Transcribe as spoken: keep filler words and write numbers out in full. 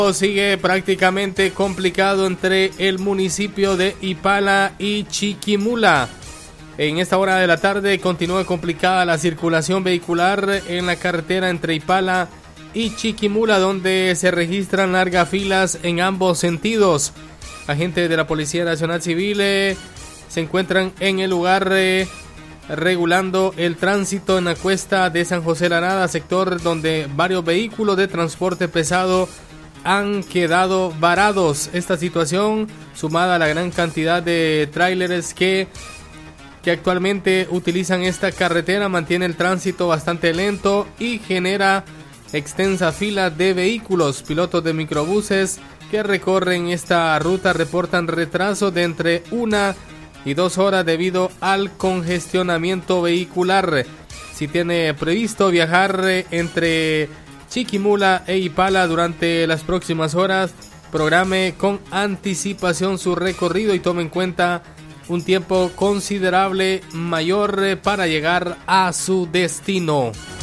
Sigue prácticamente complicado entre el municipio de Ipala y Chiquimula. En esta hora de la tarde continúa complicada la circulación vehicular en la carretera entre Ipala y Chiquimula, donde se registran largas filas en ambos sentidos. Agentes de la Policía Nacional Civil eh, se encuentran en el lugar eh, regulando el tránsito en la cuesta de San José Lanada, sector donde varios vehículos de transporte pesado han quedado varados. Esta situación, sumada a la gran cantidad de tráileres que, que actualmente utilizan esta carretera, mantiene el tránsito bastante lento y genera extensa fila de vehículos. Pilotos de microbuses que recorren esta ruta reportan retraso de entre una y dos horas debido al congestionamiento vehicular. Si tiene previsto viajar entre Chiquimula e Ipala durante las próximas horas, programe con anticipación su recorrido y tome en cuenta un tiempo considerable mayor para llegar a su destino.